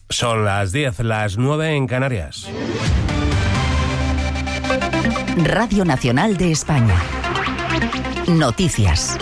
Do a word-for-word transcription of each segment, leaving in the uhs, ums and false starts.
Son las diez, las nueve en Canarias. Radio Nacional de España. Noticias.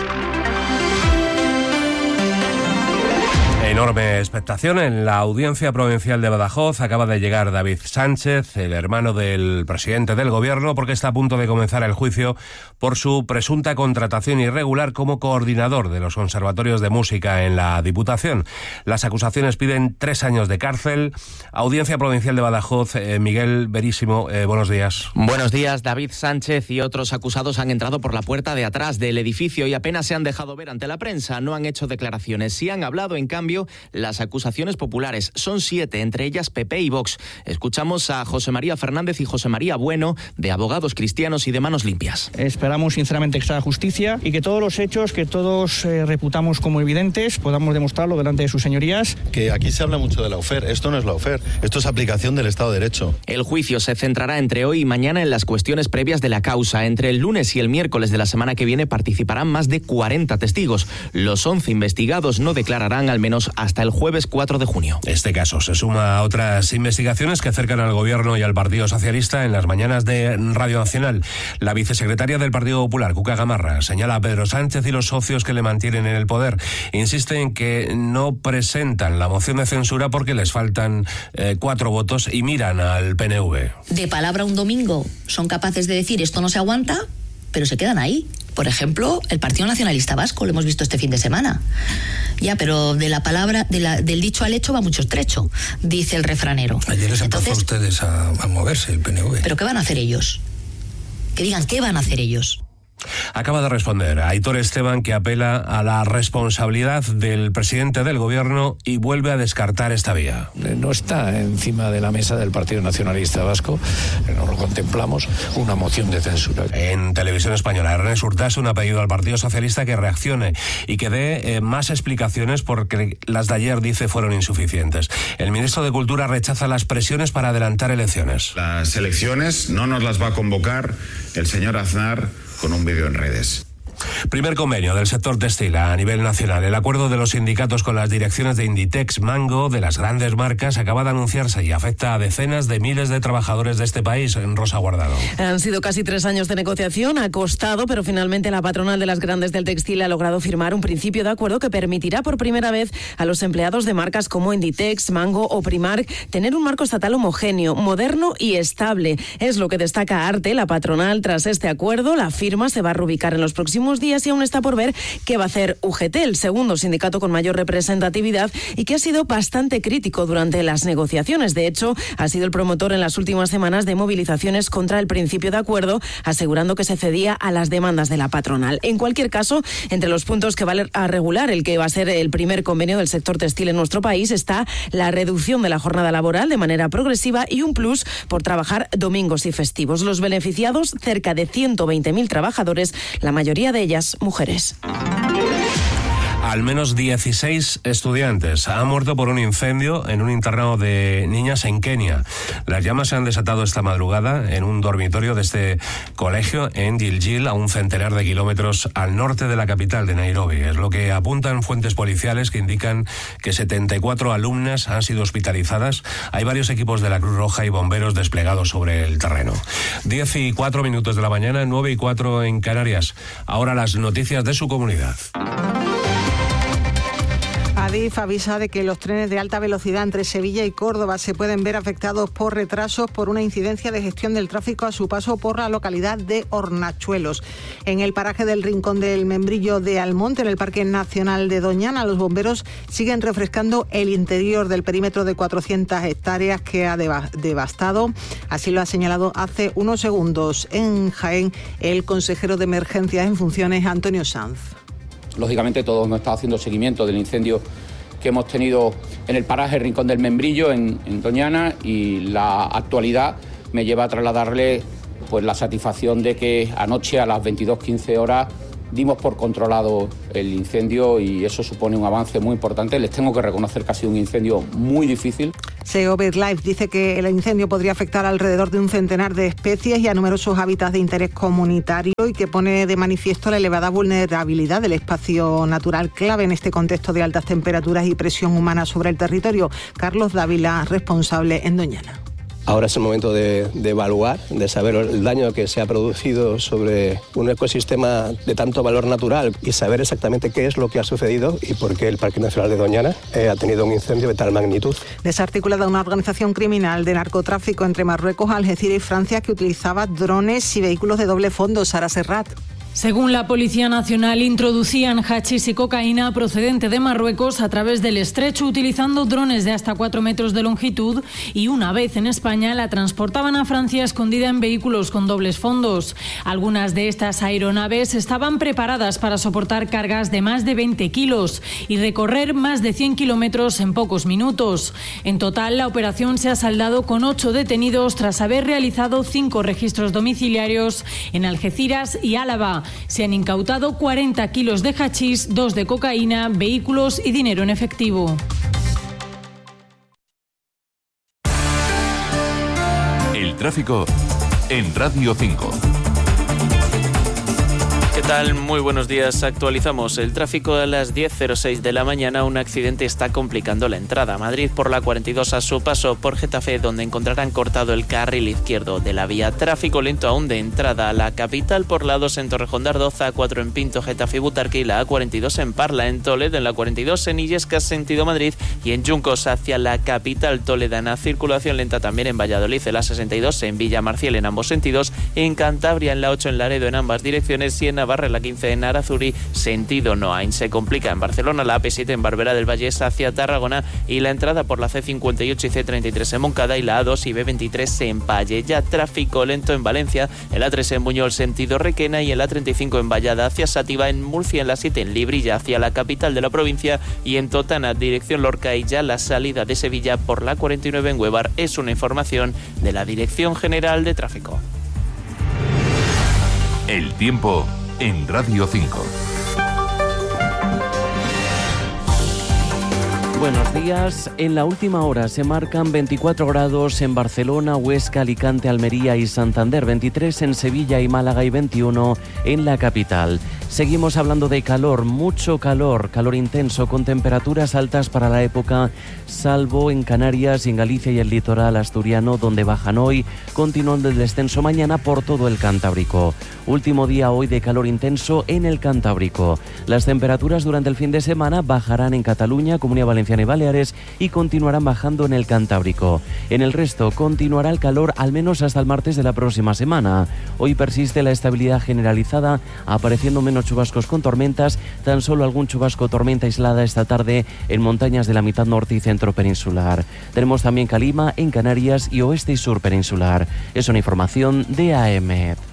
Enorme expectación en la Audiencia Provincial de Badajoz. Acaba de llegar David Sánchez, el hermano del presidente del Gobierno, porque está a punto de comenzar el juicio por su presunta contratación irregular como coordinador de los conservatorios de música en la Diputación. Las acusaciones piden tres años de cárcel. Audiencia Provincial de Badajoz, eh, Miguel Verísimo, eh, buenos días. Buenos días. David Sánchez y otros acusados han entrado por la puerta de atrás del edificio y apenas se han dejado ver ante la prensa. No han hecho declaraciones. Sí han hablado, en cambio, las acusaciones populares. Son siete, entre ellas P P y Vox. Escuchamos a José María Fernández y José María Bueno, de Abogados Cristianos y de Manos Limpias. Esperamos sinceramente que se haga justicia y que todos los hechos que todos eh, reputamos como evidentes podamos demostrarlo delante de sus señorías. Que aquí se habla mucho de la lawfare. Esto no es lawfare, esto es aplicación del Estado de Derecho. El juicio se centrará entre hoy y mañana en las cuestiones previas de la causa. Entre el lunes y el miércoles de la semana que viene participarán más de cuarenta testigos. Los once investigados no declararán al menos hasta el jueves cuatro de junio. Este caso se suma a otras investigaciones que acercan al Gobierno y al Partido Socialista. En las mañanas de Radio Nacional, la vicesecretaria del Partido Popular, Cuca Gamarra, señala a Pedro Sánchez y los socios que le mantienen en el poder. Insiste en que no presentan la moción de censura porque les faltan eh, cuatro votos y miran al P N V. De palabra un domingo son capaces de decir esto no se aguanta, pero se quedan ahí. Por ejemplo, el Partido Nacionalista Vasco, lo hemos visto este fin de semana. Ya, pero de la palabra, de la, del dicho al hecho va mucho estrecho, dice el refranero. Ayer les empezó a ustedes a, a moverse el P N V. ¿Pero qué van a hacer ellos? Que digan qué van a hacer ellos. Acaba de responder a Aitor Esteban, que apela a la responsabilidad del presidente del Gobierno y vuelve a descartar esta vía. No está encima de la mesa del Partido Nacionalista Vasco, no lo contemplamos, una moción de censura. En Televisión Española, Ernest Urtasun ha pedido al Partido Socialista que reaccione y que dé eh, más explicaciones porque las de ayer, dice, fueron insuficientes. El ministro de Cultura rechaza las presiones para adelantar elecciones. Las elecciones no nos las va a convocar el señor Aznar con un vídeo en redes. Primer convenio del sector textil a nivel nacional. El acuerdo de los sindicatos con las direcciones de Inditex, Mango, de las grandes marcas, acaba de anunciarse y afecta a decenas de miles de trabajadores de este país. En Rosa Guardado. Han sido casi tres años de negociación, ha costado, pero finalmente la patronal de las grandes del textil ha logrado firmar un principio de acuerdo que permitirá por primera vez a los empleados de marcas como Inditex, Mango o Primark tener un marco estatal homogéneo, moderno y estable. Es lo que destaca Arte, la patronal. Tras este acuerdo, la firma se va a reubicar en los próximos días y aún está por ver qué va a hacer U G T, el segundo sindicato con mayor representatividad y que ha sido bastante crítico durante las negociaciones. De hecho, ha sido el promotor en las últimas semanas de movilizaciones contra el principio de acuerdo, asegurando que se cedía a las demandas de la patronal. En cualquier caso, entre los puntos que va a regular el que va a ser el primer convenio del sector textil en nuestro país está la reducción de la jornada laboral de manera progresiva y un plus por trabajar domingos y festivos. Los beneficiados, cerca de ciento veinte mil trabajadores, la mayoría de ellas mujeres. Al menos dieciséis estudiantes han muerto por un incendio en un internado de niñas en Kenia. Las llamas se han desatado esta madrugada en un dormitorio de este colegio en Gilgil, a un centenar de kilómetros al norte de la capital de Nairobi. Es lo que apuntan fuentes policiales que indican que setenta y cuatro alumnas han sido hospitalizadas. Hay varios equipos de la Cruz Roja y bomberos desplegados sobre el terreno. Diez y cuatro minutos de la mañana, nueve y cuatro en Canarias. Ahora las noticias de su comunidad. Adif avisa de que los trenes de alta velocidad entre Sevilla y Córdoba se pueden ver afectados por retrasos por una incidencia de gestión del tráfico a su paso por la localidad de Hornachuelos. En el paraje del Rincón del Membrillo de Almonte, en el Parque Nacional de Doñana, los bomberos siguen refrescando el interior del perímetro de cuatrocientas hectáreas que ha deva- devastado. Así lo ha señalado hace unos segundos en Jaén el consejero de Emergencias en funciones, Antonio Sanz. Lógicamente todos hemos estado haciendo seguimiento del incendio que hemos tenido en el paraje Rincón del Membrillo, en, en Doñana, y la actualidad me lleva a trasladarle pues la satisfacción de que anoche a las veintidós quince horas dimos por controlado el incendio y eso supone un avance muy importante. Les tengo que reconocer que ha sido un incendio muy difícil. SEO BirdLife dice que el incendio podría afectar a alrededor de un centenar de especies y a numerosos hábitats de interés comunitario y que pone de manifiesto la elevada vulnerabilidad del espacio natural clave en este contexto de altas temperaturas y presión humana sobre el territorio. Carlos Dávila, responsable en Doñana. Ahora es el momento de, de evaluar, de saber el daño que se ha producido sobre un ecosistema de tanto valor natural y saber exactamente qué es lo que ha sucedido y por qué el Parque Nacional de Doñana eh, ha tenido un incendio de tal magnitud. Desarticulada una organización criminal de narcotráfico entre Marruecos, Algeciras y Francia que utilizaba drones y vehículos de doble fondo. Sara Serrat. Según la Policía Nacional, introducían hachís y cocaína procedente de Marruecos a través del estrecho utilizando drones de hasta cuatro metros de longitud y una vez en España la transportaban a Francia escondida en vehículos con dobles fondos. Algunas de estas aeronaves estaban preparadas para soportar cargas de más de veinte kilos y recorrer más de cien kilómetros en pocos minutos. En total, la operación se ha saldado con ocho detenidos tras haber realizado cinco registros domiciliarios en Algeciras y Álava. Se han incautado cuarenta kilos de hachís, dos de cocaína, vehículos y dinero en efectivo. El tráfico en Radio cinco. ¿Qué tal? Muy buenos días. Actualizamos el tráfico a las diez cero seis de la mañana. Un accidente está complicando la entrada a Madrid por la cuarenta y dos a su paso por Getafe, donde encontrarán cortado el carril izquierdo de la vía. Tráfico lento aún de entrada a la capital por la dos en Torrejón de Ardoz, A cuatro en Pinto, Getafe y Butarque y la A cuarenta y dos en Parla, en Toledo, en la cuarenta y dos en Illescas, sentido Madrid y en Juncos hacia la capital toledana. Circulación lenta también en Valladolid, en la sesenta y dos en Villamarcial en ambos sentidos, en Cantabria en la ocho en Laredo en ambas direcciones y en Navarra en la quince en Arazuri, sentido Noain. Se complica en Barcelona la A P siete en Barberá del Vallés hacia Tarragona y la entrada por la C cincuenta y ocho y C treinta y tres en Moncada y la A dos y B veintitrés en Palleya. Tráfico lento en Valencia, en la tres en Buñol sentido Requena y en la treinta y cinco en Vallada hacia Sátiva, en Murcia en la siete en Librilla hacia la capital de la provincia y en Totana dirección Lorca y ya la salida de Sevilla por la cuarenta y nueve en Huevar. Es una información de la Dirección General de Tráfico. El tiempo en Radio cinco. Buenos días. En la última hora se marcan veinticuatro grados en Barcelona, Huesca, Alicante, Almería y Santander, veintitrés en Sevilla y Málaga y veintiuno en la capital. Seguimos hablando de calor, mucho calor, calor intenso con temperaturas altas para la época, salvo en Canarias y en Galicia y el litoral asturiano, donde bajan hoy, continuando el descenso mañana por todo el Cantábrico. Último día hoy de calor intenso en el Cantábrico. Las temperaturas durante el fin de semana bajarán en Cataluña, Comunidad Valenciana y Baleares y continuarán bajando en el Cantábrico. En el resto continuará el calor al menos hasta el martes de la próxima semana. Hoy persiste la estabilidad generalizada, apareciendo menos chubascos con tormentas, tan solo algún chubasco o tormenta aislada esta tarde en montañas de la mitad norte y centro peninsular. Tenemos también calima en Canarias y oeste y sur peninsular. Es una información de A E M E D.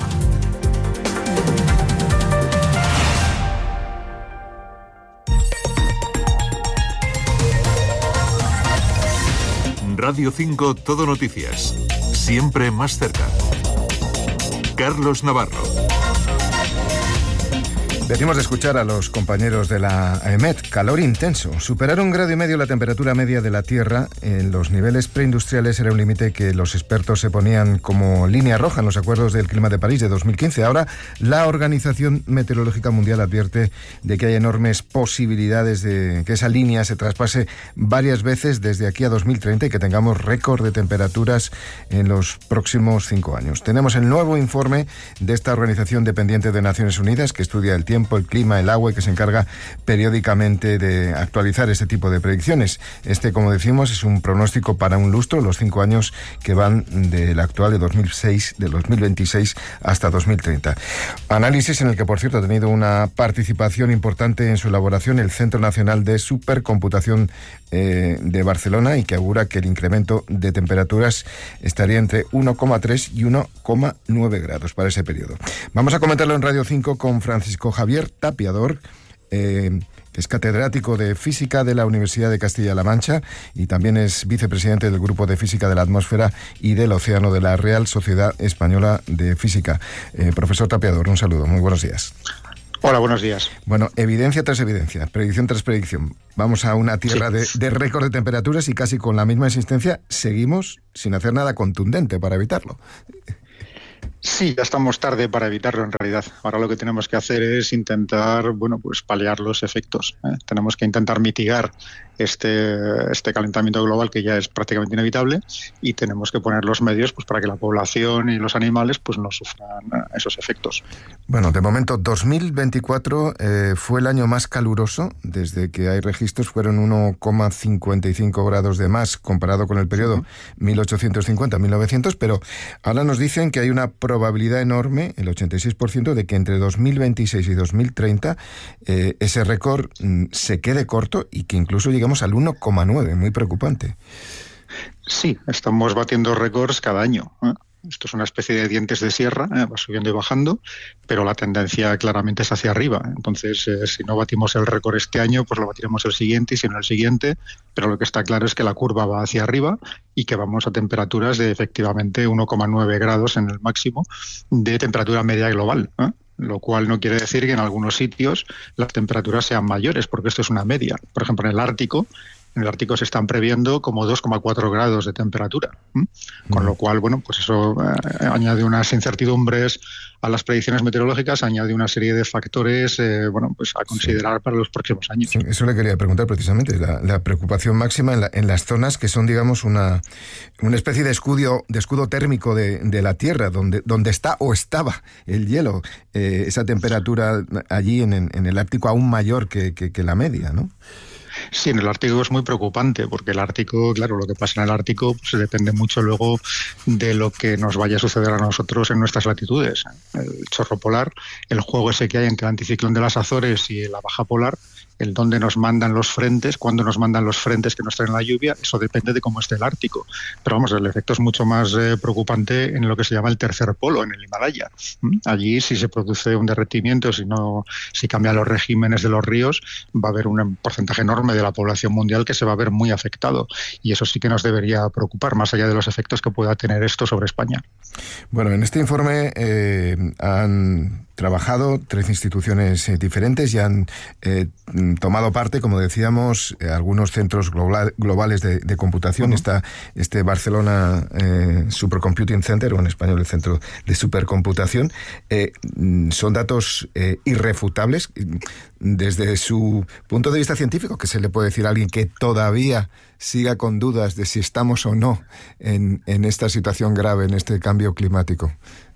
Radio cinco Todo Noticias. Siempre más cerca. Carlos Navarro. Decimos de escuchar a los compañeros de la A E M E D. Calor intenso. Superar un grado y medio la temperatura media de la Tierra en los niveles preindustriales era un límite que los expertos se ponían como línea roja en los acuerdos del clima de París de dos mil quince. Ahora la Organización Meteorológica Mundial advierte de que hay enormes posibilidades de que esa línea se traspase varias veces desde aquí a dos mil treinta y que tengamos récord de temperaturas en los próximos cinco años. Tenemos el nuevo informe de esta organización dependiente de Naciones Unidas que estudia el tiempo, el clima, el agua y que se encarga periódicamente de actualizar este tipo de predicciones. Este, como decimos, es un pronóstico para un lustro, los cinco años que van del actual de dos mil seis, de dos mil veintiséis hasta dos mil treinta. Análisis en el que, por cierto, ha tenido una participación importante en su elaboración el Centro Nacional de Supercomputación eh, de Barcelona y que augura que el incremento de temperaturas estaría entre uno coma tres y uno coma nueve grados para ese periodo. Vamos a comentarlo en Radio cinco con Francisco Javier Tapiador, eh, que es catedrático de Física de la Universidad de Castilla-La Mancha y también es vicepresidente del Grupo de Física de la Atmósfera y del Océano de la Real Sociedad Española de Física. Eh, profesor Tapiador, un saludo, muy buenos días. Hola, buenos días. Bueno, evidencia tras evidencia, predicción tras predicción. Vamos a una tierra sí. de, de récord de temperaturas y casi con la misma existencia seguimos sin hacer nada contundente para evitarlo. Sí, ya estamos tarde para evitarlo en realidad. Ahora lo que tenemos que hacer es intentar, bueno, pues paliar los efectos. ¿eh? Tenemos que intentar mitigar este, este calentamiento global que ya es prácticamente inevitable y tenemos que poner los medios pues para que la población y los animales pues no sufran esos efectos. Bueno, de momento dos mil veinticuatro eh, fue el año más caluroso desde que hay registros. Fueron uno coma cincuenta y cinco grados de más comparado con el periodo uh-huh. mil ochocientos cincuenta a mil novecientos, pero ahora nos dicen que hay una probabilidad enorme, el ochenta y seis por ciento, de que entre dos mil veintiséis y dos mil treinta eh, ese récord mm, se quede corto y que incluso lleguemos al uno coma nueve, muy preocupante. Sí, estamos batiendo récords cada año, ¿eh? Esto es una especie de dientes de sierra, ¿eh? Va subiendo y bajando, pero la tendencia claramente es hacia arriba. Entonces, eh, si no batimos el récord este año, pues lo batiremos el siguiente y si no el siguiente, pero lo que está claro es que la curva va hacia arriba y que vamos a temperaturas de efectivamente uno coma nueve grados en el máximo de temperatura media global, ¿eh? Lo cual no quiere decir que en algunos sitios las temperaturas sean mayores, porque esto es una media. Por ejemplo, en el Ártico, en el Ártico se están previendo como dos coma cuatro grados de temperatura. ¿Mm? Con lo cual, bueno, pues eso eh, añade unas incertidumbres a las predicciones meteorológicas, añade una serie de factores eh, bueno, pues a considerar sí. para los próximos años. Sí, eso le quería preguntar precisamente, la, la preocupación máxima en, la, en las zonas que son, digamos, una, una especie de escudo, de escudo térmico de, de la Tierra, donde, donde está o estaba el hielo, eh, esa temperatura allí en, en el Ártico aún mayor que, que, que la media, ¿no? Sí, en el Ártico es muy preocupante porque el Ártico, claro, lo que pasa en el Ártico pues, depende mucho luego de lo que nos vaya a suceder a nosotros en nuestras latitudes. El chorro polar, el juego ese que hay entre el anticiclón de las Azores y la baja polar, el dónde nos mandan los frentes, cuándo nos mandan los frentes que nos traen la lluvia, eso depende de cómo esté el Ártico. Pero vamos, el efecto es mucho más eh, preocupante en lo que se llama el tercer polo, en el Himalaya. ¿Mm? Allí, si se produce un derretimiento, si no, si cambian los regímenes de los ríos, va a haber un porcentaje enorme de la población mundial que se va a ver muy afectado. Y eso sí que nos debería preocupar, más allá de los efectos que pueda tener esto sobre España. Bueno, en este informe eh, han trabajado tres instituciones eh, diferentes y han eh, tomado parte, como decíamos, eh, algunos centros global, globales de, de computación. Uh-huh. Está este Barcelona eh, Supercomputing Center, o en español el Centro de Supercomputación. Eh, son datos eh, irrefutables. Desde su punto de vista científico, ¿qué se le puede decir a alguien que todavía siga con dudas de si estamos o no en, en esta situación grave, en este cambio climático?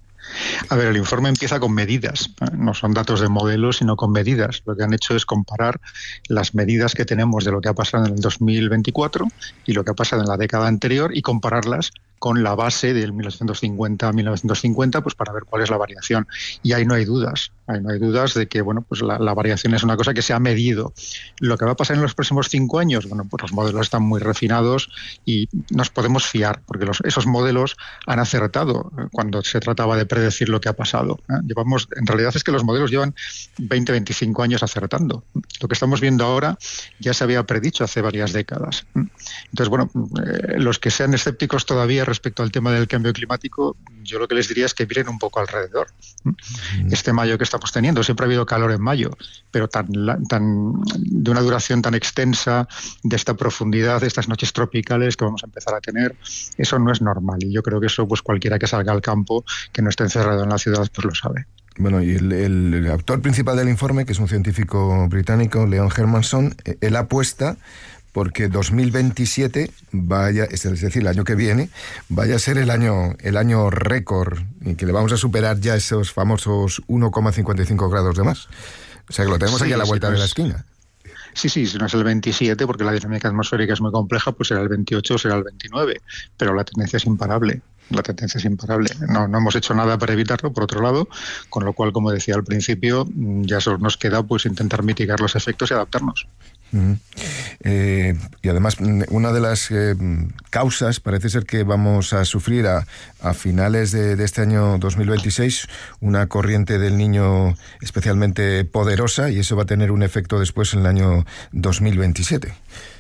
A ver, el informe empieza con medidas, no son datos de modelos, sino con medidas. Lo que han hecho es comparar las medidas que tenemos de lo que ha pasado en el dos mil veinticuatro y lo que ha pasado en la década anterior y compararlas con la base del mil novecientos cincuenta a mil novecientos cincuenta, pues para ver cuál es la variación. Y ahí no hay dudas, ahí no hay dudas de que bueno, pues la, la variación es una cosa que se ha medido. Lo que va a pasar en los próximos cinco años, bueno, pues los modelos están muy refinados y nos podemos fiar, porque los, esos modelos han acertado cuando se trataba de predecir lo que ha pasado. ¿eh? Llevamos, en realidad es que los modelos llevan veinte, veinticinco años acertando. Lo que estamos viendo ahora ya se había predicho hace varias décadas. Entonces, bueno, eh, los que sean escépticos todavía respecto al tema del cambio climático, yo lo que les diría es que miren un poco alrededor. Este mayo que estamos teniendo, siempre ha habido calor en mayo, pero tan, tan de una duración tan extensa, de esta profundidad, de estas noches tropicales que vamos a empezar a tener, eso no es normal. Y yo creo que eso, pues cualquiera que salga al campo, que no esté encerrado en la ciudad, pues lo sabe. Bueno, y el, el, el autor principal del informe, que es un científico británico, Leon Hermanson, él apuesta porque dos mil veintisiete vaya, es decir, el año que viene, vaya a ser el año el año récord y que le vamos a superar ya esos famosos uno coma cincuenta y cinco grados de más. O sea que lo tenemos sí, aquí a la vuelta sí, de la esquina. Sí, sí, si no es el veintisiete, porque la dinámica atmosférica es muy compleja, pues será el veintiocho o será el veintinueve, pero la tendencia es imparable. La tendencia es imparable. No, no hemos hecho nada para evitarlo, por otro lado, con lo cual, como decía al principio, ya solo nos queda pues intentar mitigar los efectos y adaptarnos. Uh-huh. Eh, y además, una de las eh, causas parece ser que vamos a sufrir a, a finales de, de este año dos mil veintiséis una corriente del Niño especialmente poderosa, y eso va a tener un efecto después en el año dos mil veintisiete.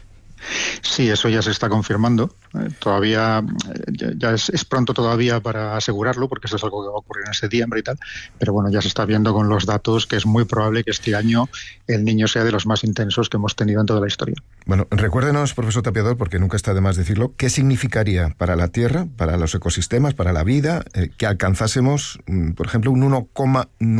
Sí, eso ya se está confirmando. Eh, todavía ya, ya es, es pronto todavía para asegurarlo, porque eso es algo que va a ocurrir en septiembre y tal. Pero bueno, ya se está viendo con los datos que es muy probable que este año el Niño sea de los más intensos que hemos tenido en toda la historia. Bueno, recuérdenos, profesor Tapiador, porque nunca está de más decirlo, ¿qué significaría para la Tierra, para los ecosistemas, para la vida, eh, que alcanzásemos, por ejemplo, un uno coma nueve